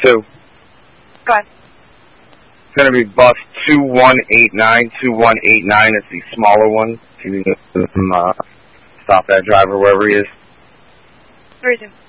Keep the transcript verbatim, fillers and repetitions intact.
Two. Go ahead. It's going to be bus two one eight nine. two one eight nine is the smaller one. Can you um, uh, stop that driver wherever he is? Three two.